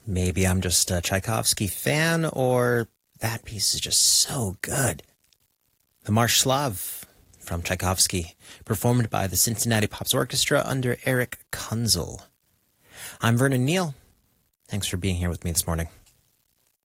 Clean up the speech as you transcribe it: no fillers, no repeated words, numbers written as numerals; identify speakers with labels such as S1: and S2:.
S1: Maybe I'm just a Tchaikovsky fan, or that piece is just so good. The Marsh Slav from Tchaikovsky, performed by the Cincinnati Pops Orchestra under Eric Kunzel. I'm Vernon Neal. Thanks for being here with me this morning.